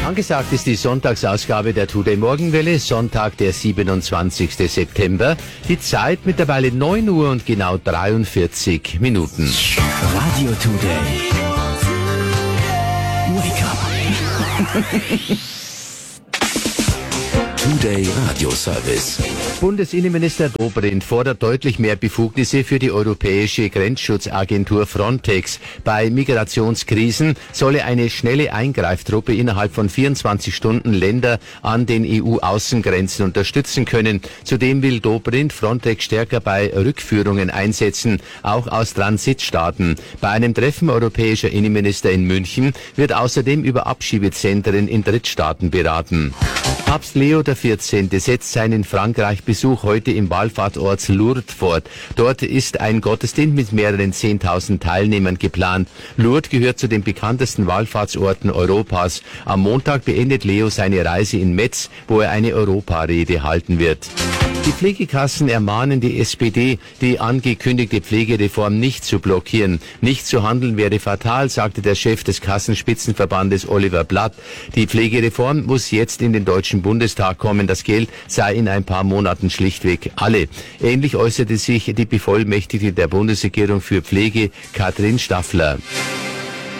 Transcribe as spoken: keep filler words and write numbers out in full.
Angesagt ist die Sonntagsausgabe der Today Morgenwelle, Sonntag, der siebenundzwanzigster September. Die Zeit mittlerweile neun Uhr und genau dreiundvierzig Minuten. Radio Today. Wake up. Today Radio Service. Bundesinnenminister Dobrindt fordert deutlich mehr Befugnisse für die europäische Grenzschutzagentur Frontex. Bei Migrationskrisen solle eine schnelle Eingreiftruppe innerhalb von vierundzwanzig Stunden Länder an den E U-Außengrenzen unterstützen können. Zudem will Dobrindt Frontex stärker bei Rückführungen einsetzen, auch aus Transitstaaten. Bei einem Treffen europäischer Innenminister in München wird außerdem über Abschiebezentren in Drittstaaten beraten. Papst Leo der vierzehnte setzt seinen Frankreich-Besuch heute im Wallfahrtsort Lourdes fort. Dort ist ein Gottesdienst mit mehreren zehntausend Teilnehmern geplant. Lourdes gehört zu den bekanntesten Wallfahrtsorten Europas. Am Montag beendet Leo seine Reise in Metz, wo er eine Europarede halten wird. Die Pflegekassen ermahnen die S P D, die angekündigte Pflegereform nicht zu blockieren. Nicht zu handeln wäre fatal, sagte der Chef des Kassenspitzenverbandes Oliver Blatt. Die Pflegereform muss jetzt in den Deutschen Bundestag kommen. Das Geld sei in ein paar Monaten schlichtweg alle. Ähnlich äußerte sich die Bevollmächtigte der Bundesregierung für Pflege, Katrin Staffler.